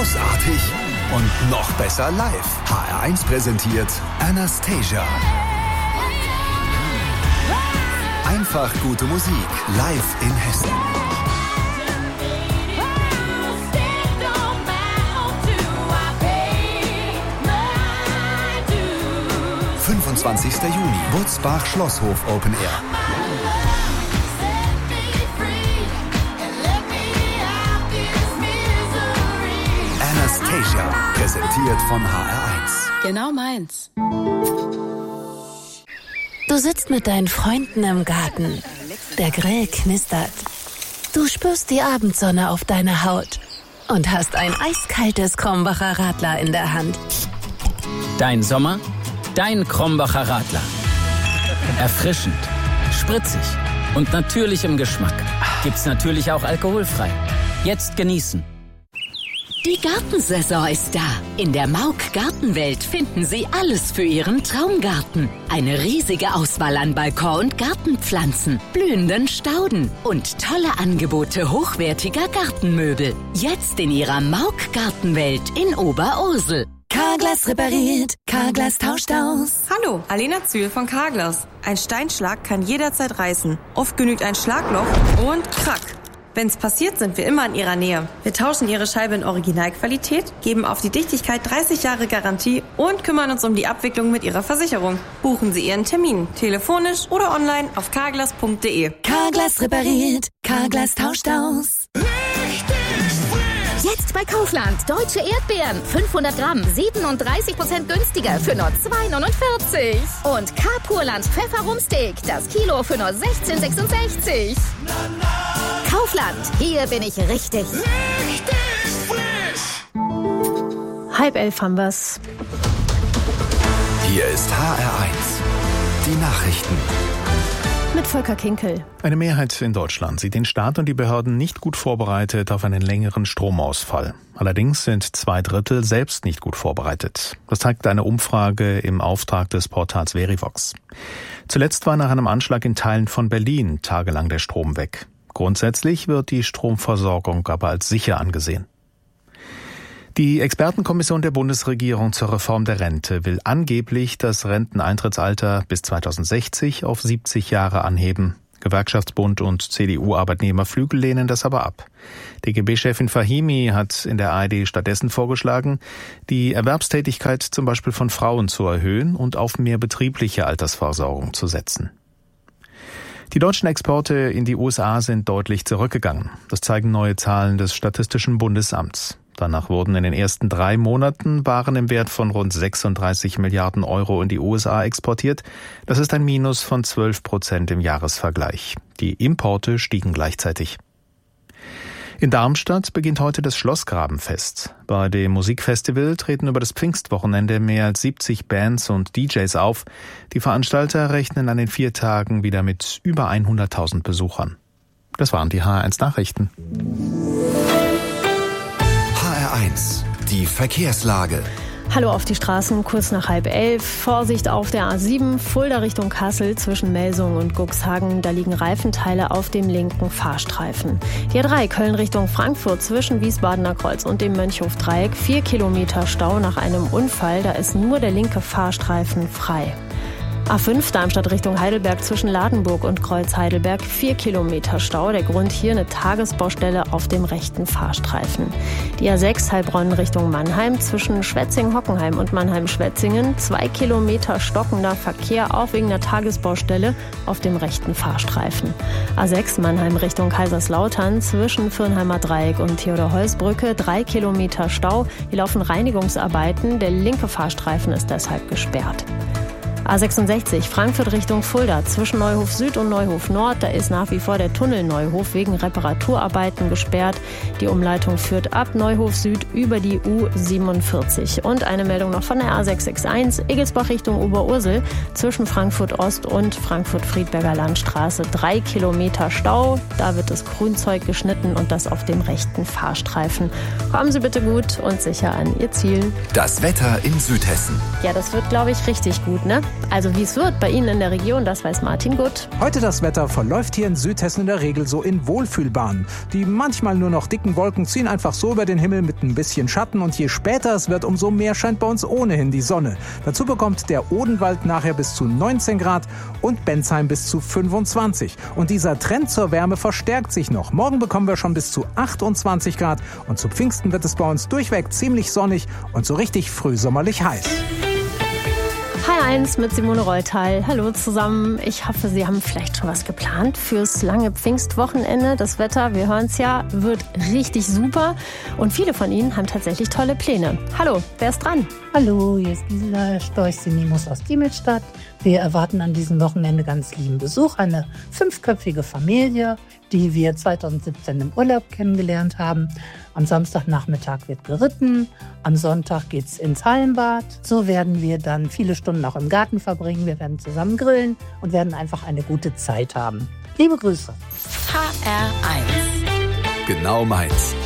großartig und noch besser live. HR1 präsentiert Anastasia. Einfach gute Musik, live in Hessen. / 25. Juni, Butzbach Schlosshof Open Air. Anastasia, präsentiert von HR1. Genau meins. Du sitzt mit deinen Freunden im Garten. Der Grill knistert. Du spürst die Abendsonne auf deiner Haut und hast ein eiskaltes Krombacher Radler in der Hand. Dein Sommer, dein Krombacher Radler. Erfrischend, spritzig und natürlich im Geschmack. Gibt's natürlich auch alkoholfrei. Jetzt genießen. Die Gartensaison ist da. In der Mauk Gartenwelt finden Sie alles für Ihren Traumgarten. Eine riesige Auswahl an Balkon- und Gartenpflanzen, blühenden Stauden und tolle Angebote hochwertiger Gartenmöbel. Jetzt in Ihrer Mauk Gartenwelt in Oberursel. Carglass repariert, Carglass tauscht aus. Hallo, Alena Zühl von Carglass. Ein Steinschlag kann jederzeit reißen. Oft genügt ein Schlagloch und krack. Wenn's passiert, sind wir immer in Ihrer Nähe. Wir tauschen Ihre Scheibe in Originalqualität, geben auf die Dichtigkeit 30 Jahre Garantie und kümmern uns um die Abwicklung mit Ihrer Versicherung. Buchen Sie Ihren Termin, telefonisch oder online auf carglass.de. Carglass repariert, Carglass tauscht aus. Jetzt bei Kaufland. Deutsche Erdbeeren. 500 Gramm. 37% günstiger für nur 2,49. Und K-Purland Pfefferumsteak. Das Kilo für nur 16,66. Kaufland. Hier bin ich richtig. Frisch. 10:30 haben wir's. Hier ist HR1. Die Nachrichten. Mit Volker Kinkel. Eine Mehrheit in Deutschland sieht den Staat und die Behörden nicht gut vorbereitet auf einen längeren Stromausfall. Allerdings sind 2/3 selbst nicht gut vorbereitet. Das zeigt eine Umfrage im Auftrag des Portals Verivox. Zuletzt war nach einem Anschlag in Teilen von Berlin tagelang der Strom weg. Grundsätzlich wird die Stromversorgung aber als sicher angesehen. Die Expertenkommission der Bundesregierung zur Reform der Rente will angeblich das Renteneintrittsalter bis 2060 auf 70 Jahre anheben. Gewerkschaftsbund und CDU-Arbeitnehmerflügel lehnen das aber ab. DGB-Chefin Fahimi hat in der ARD stattdessen vorgeschlagen, die Erwerbstätigkeit zum Beispiel von Frauen zu erhöhen und auf mehr betriebliche Altersvorsorgung zu setzen. Die deutschen Exporte in die USA sind deutlich zurückgegangen. Das zeigen neue Zahlen des Statistischen Bundesamts. Danach wurden in den ersten 3 Monaten Waren im Wert von rund 36 Milliarden Euro in die USA exportiert. Das ist ein Minus von 12% im Jahresvergleich. Die Importe stiegen gleichzeitig. In Darmstadt beginnt heute das Schlossgrabenfest. Bei dem Musikfestival treten über das Pfingstwochenende mehr als 70 Bands und DJs auf. Die Veranstalter rechnen an den 4 Tagen wieder mit über 100.000 Besuchern. Das waren die HR1 Nachrichten. HR1, die Verkehrslage. Hallo auf die Straßen, kurz nach 10:30. Vorsicht auf der A7, Fulda Richtung Kassel zwischen Melsungen und Cuxhagen. Da liegen Reifenteile auf dem linken Fahrstreifen. Die A3 Köln Richtung Frankfurt zwischen Wiesbadener Kreuz und dem Mönchhof-Dreieck. 4 Kilometer Stau nach einem Unfall. Da ist nur der linke Fahrstreifen frei. A5 Darmstadt Richtung Heidelberg zwischen Ladenburg und Kreuz Heidelberg. 4 Kilometer Stau. Der Grund hier eine Tagesbaustelle auf dem rechten Fahrstreifen. Die A6 Heilbronn Richtung Mannheim zwischen Schwetzingen-Hockenheim und Mannheim-Schwetzingen. 2 Kilometer stockender Verkehr, auch wegen der Tagesbaustelle auf dem rechten Fahrstreifen. A6 Mannheim Richtung Kaiserslautern zwischen Fürnheimer Dreieck und Theodor-Heuss-Brücke. 3 Kilometer Stau. Hier laufen Reinigungsarbeiten. Der linke Fahrstreifen ist deshalb gesperrt. A66 Frankfurt Richtung Fulda zwischen Neuhof Süd und Neuhof Nord. Da ist nach wie vor der Tunnel Neuhof wegen Reparaturarbeiten gesperrt. Die Umleitung führt ab Neuhof Süd über die U47. Und eine Meldung noch von der A661 Egelsbach Richtung Oberursel zwischen Frankfurt Ost und Frankfurt-Friedberger Landstraße. 3 Kilometer Stau. Da wird das Grünzeug geschnitten und das auf dem rechten Fahrstreifen. Kommen Sie bitte gut und sicher an Ihr Ziel. Das Wetter in Südhessen. Ja, das wird, glaube ich, richtig gut, ne? Also wie es wird bei Ihnen in der Region, das weiß Martin Gutt. Heute das Wetter verläuft hier in Südhessen in der Regel so in Wohlfühlbahnen. Die manchmal nur noch dicken Wolken ziehen einfach so über den Himmel mit ein bisschen Schatten und je später es wird, umso mehr scheint bei uns ohnehin die Sonne. Dazu bekommt der Odenwald nachher bis zu 19 Grad und Bensheim bis zu 25. Und dieser Trend zur Wärme verstärkt sich noch. Morgen bekommen wir schon bis zu 28 Grad und zu Pfingsten wird es bei uns durchweg ziemlich sonnig und so richtig frühsommerlich heiß. HR1 mit Simone Reutal. Hallo zusammen. Ich hoffe, Sie haben vielleicht schon was geplant fürs lange Pfingstwochenende. Das Wetter, wir hören es ja, wird richtig super. Und viele von Ihnen haben tatsächlich tolle Pläne. Hallo, wer ist dran? Hallo, hier ist Gisela Storch-Sinimus aus Diemelstadt. Wir erwarten an diesem Wochenende ganz lieben Besuch. Eine 5-köpfige Familie, die wir 2017 im Urlaub kennengelernt haben. Am Samstagnachmittag wird geritten, am Sonntag geht's ins Hallenbad. So werden wir dann viele Stunden auch im Garten verbringen. Wir werden zusammen grillen und werden einfach eine gute Zeit haben. Liebe Grüße. HR1. Genau meins.